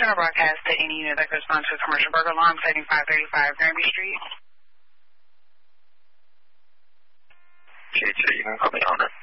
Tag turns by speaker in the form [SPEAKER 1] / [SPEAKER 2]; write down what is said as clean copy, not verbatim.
[SPEAKER 1] General broadcast to any unit that corresponds to a commercial burger alarm setting 535 Granby Street.
[SPEAKER 2] Okay, so you can call me on it.